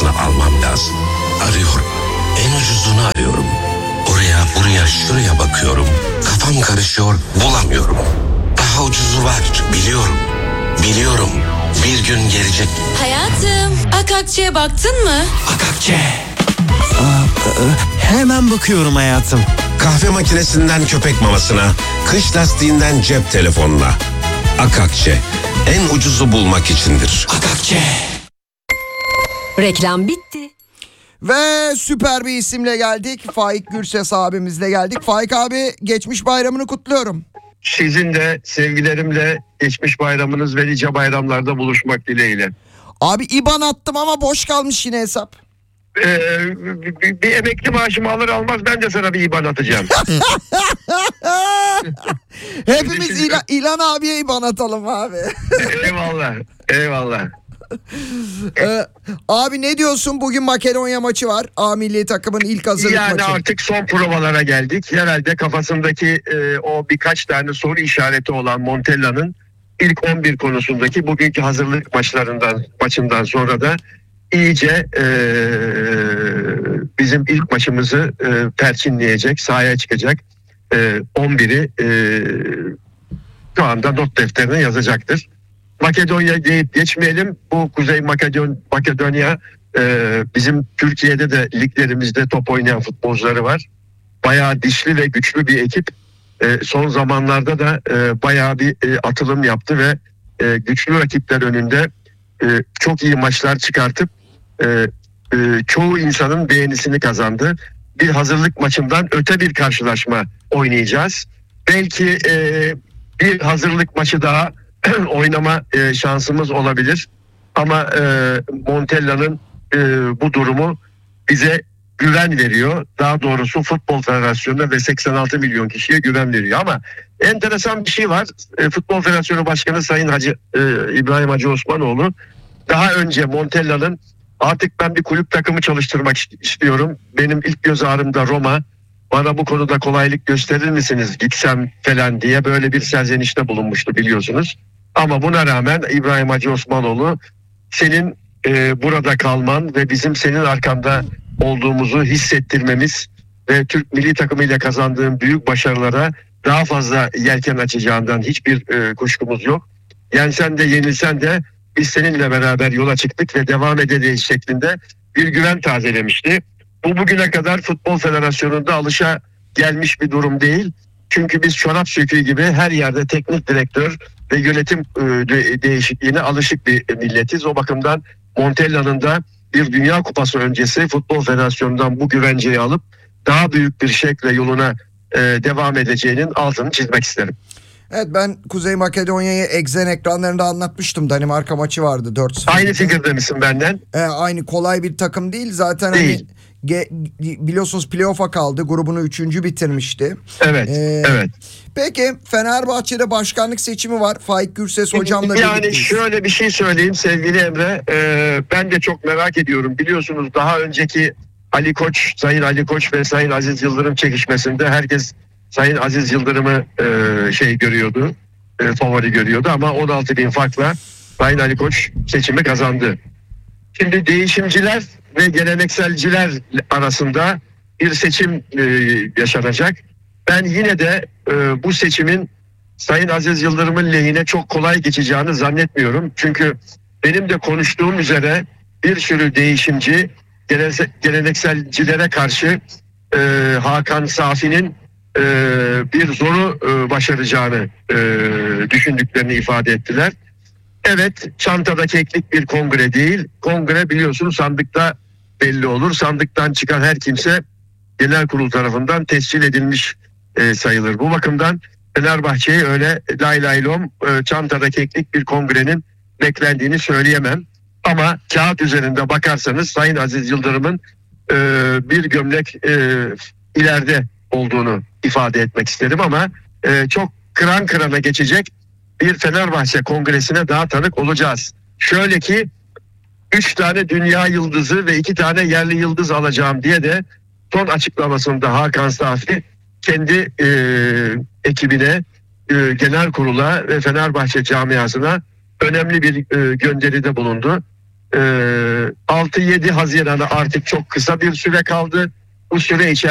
satın almam lazım. Arıyorum. En ucuzunu arıyorum. Oraya, buraya, şuraya bakıyorum. Kafam karışıyor, bulamıyorum. Daha ucuzu var, biliyorum. Biliyorum. Bir gün gelecek. Hayatım, Akakçe'ye baktın mı? Akakçe. Hemen bakıyorum hayatım. Kahve makinesinden köpek mamasına, kış lastiğinden cep telefonuna. Akakçe, en ucuzu bulmak içindir. Akakçe. Reklam bitti. Ve süper bir isimle geldik. Faik Gürses abimizle geldik. Faik abi, geçmiş bayramını kutluyorum. Sizin de sevgilerimle geçmiş bayramınız ve nice bayramlarda buluşmak dileğiyle. Abi IBAN attım ama boş kalmış yine hesap. Bir emekli maaşımı alır almaz ben de sana bir IBAN atacağım. Hepimiz İlan abiye IBAN atalım abi. Eyvallah. Eyvallah. Abi ne diyorsun? Bugün Makedonya maçı var. A milli takımın ilk hazırlık Yani maçı. artık son provalara geldik. Herhalde kafasındaki o birkaç tane soru işareti olan Montella'nın ilk 11 konusundaki bugünkü hazırlık maçından sonra da iyice bizim ilk maçımızı perçinleyecek, sahaya çıkacak 11'i şu anda not defterine yazacaktır. Makedonya deyip geçmeyelim. Bu Kuzey Makedonya bizim Türkiye'de de liglerimizde top oynayan futbolcuları var. Bayağı dişli ve güçlü bir ekip. Son zamanlarda da bayağı bir atılım yaptı ve güçlü rakipler önünde çok iyi maçlar çıkartıp çoğu insanın beğenisini kazandı. Bir hazırlık maçından öte bir karşılaşma oynayacağız. Belki bir hazırlık maçı daha oynama şansımız olabilir. Ama Montella'nın bu durumu bize güven veriyor. Daha doğrusu Futbol Federasyonu'na ve 86 milyon kişiye güven veriyor. Ama enteresan bir şey var. Futbol Federasyonu Başkanı Sayın İbrahim Hacı Osmanoğlu daha önce Montella'nın artık ben bir kulüp takımı çalıştırmak istiyorum. Benim ilk göz ağrım da Roma. Bana bu konuda kolaylık gösterir misiniz gitsem falan diye böyle bir serzenişte bulunmuştu biliyorsunuz. Ama buna rağmen İbrahim Hacı Osmanoğlu senin burada kalman ve bizim senin arkanda olduğumuzu hissettirmemiz ve Türk milli takımıyla kazandığın büyük başarılara daha fazla yelken açacağından hiçbir kuşkumuz yok. Yensen de yenilsen de biz seninle beraber yola çıktık ve devam edeceğiz şeklinde bir güven tazelemişti. Bu bugüne kadar Futbol Federasyonu'nda alışa gelmiş bir durum değil. Çünkü biz çorap söküğü gibi her yerde teknik direktör ve yönetim değişikliğine alışık bir milletiz. O bakımdan Montella'nın da bir Dünya Kupası öncesi Futbol Federasyonu'ndan bu güvenceyi alıp daha büyük bir şekle yoluna devam edeceğinin altını çizmek isterim. Evet, ben Kuzey Makedonya'yı Exen ekranlarında anlatmıştım. Danimarka maçı vardı 4-0. Aynı fikirde misin benden? Aynı kolay bir takım değil. Zaten değil. Biliyorsunuz playoff'a kaldı. Grubunu 3. bitirmişti. Evet. Evet. Peki Fenerbahçe'de başkanlık seçimi var. Faik Gürses hocamla yani birlikteyiz. Şöyle bir şey söyleyeyim sevgili Emre. Ben de çok merak ediyorum. Biliyorsunuz daha önceki Ali Koç, Sayın Ali Koç ve Sayın Aziz Yıldırım çekişmesinde herkes Sayın Aziz Yıldırım'ı görüyordu. Favori görüyordu ama 16 bin farkla Sayın Ali Koç seçimi kazandı. Şimdi değişimciler ve gelenekselciler arasında bir seçim yaşanacak. Ben yine de bu seçimin Sayın Aziz Yıldırım'ın lehine çok kolay geçeceğini zannetmiyorum. Çünkü benim de konuştuğum üzere bir sürü değişimci gelenekselcilere karşı Hakan Safi'nin bir zoru başaracağını düşündüklerini ifade ettiler. Evet, çantada keklik bir kongre değil. Kongre biliyorsunuz sandıkta belli olur. Sandıktan çıkan her kimse genel kurul tarafından tescil edilmiş sayılır. Bu bakımdan Fenerbahçe'yi öyle lay lay lom çantada keklik bir kongrenin beklendiğini söyleyemem. Ama kağıt üzerinde bakarsanız Sayın Aziz Yıldırım'ın bir gömlek ileride olduğunu ifade etmek isterim ama çok kıran kırana geçecek bir Fenerbahçe kongresine daha tanık olacağız. Şöyle ki 3 tane dünya yıldızı ve 2 tane yerli yıldız alacağım diye de son açıklamasında Hakan Safi kendi ekibine, genel kurula ve Fenerbahçe camiasına önemli bir gönderide bulundu. 6-7 Haziran'a artık çok kısa bir süre kaldı. Bu süre içerisinde